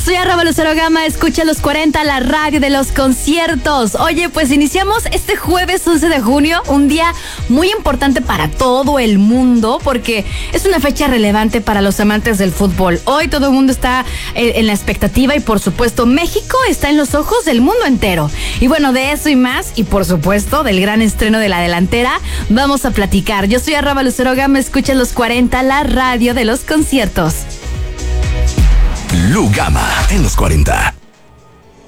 Soy Lucero Gama, escucha los 40, la radio de los conciertos. Oye, pues iniciamos este jueves 11 de junio, un día muy importante para todo el mundo, porque es una fecha relevante para los amantes del fútbol. Hoy todo el mundo está en la expectativa y por supuesto México está en los ojos del mundo entero. Y bueno, de eso y más, y por supuesto del gran estreno de la delantera, vamos a platicar. Yo soy Lucero Gama, escucha los 40, la radio de los conciertos. Lu Gama en los 40.